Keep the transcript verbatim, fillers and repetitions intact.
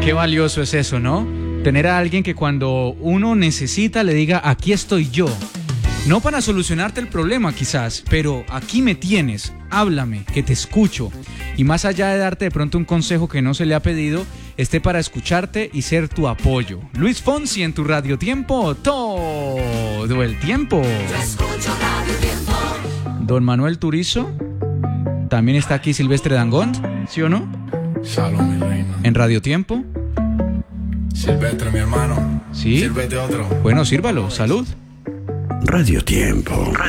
Qué valioso es eso, ¿no? Tener a alguien que cuando uno necesita le diga, aquí estoy yo. No para solucionarte el problema quizás, pero aquí me tienes, háblame, que te escucho. Y más allá de darte de pronto un consejo que no se le ha pedido, esté para escucharte y ser tu apoyo. Luis Fonsi en tu Radio Tiempo, todo el tiempo. Yo escucho Radio Tiempo. Don Manuel Turizo, también está aquí Silvestre Dangond, ¿sí o no? Salud, mi reina. En Radio Tiempo. Silvestre, mi hermano. Sí. Sírvete otro. Bueno, sírvalo, salud. Radio Tiempo.